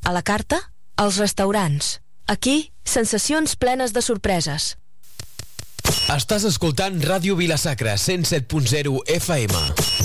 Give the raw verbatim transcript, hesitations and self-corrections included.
A la carta, als restaurants. Aquí, sensacions plenes de sorpreses. Estàs escoltant Ràdio Vila-sacra, cent set punt zero F M.